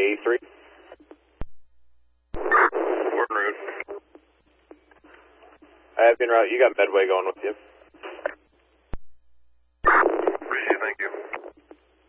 83. We're en route. I have been route. You got Medway going with you.